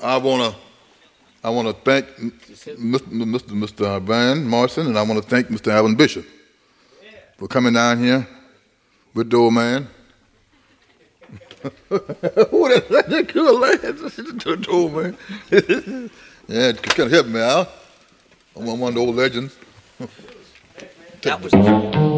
I wanna thank Mr. Van Morrison, and I wanna thank Mr. Alvin Bishop for coming down here with the old man. Oh, that's good, lad. The old man. Yeah, it kind of help me out. I'm one of the old legends. That was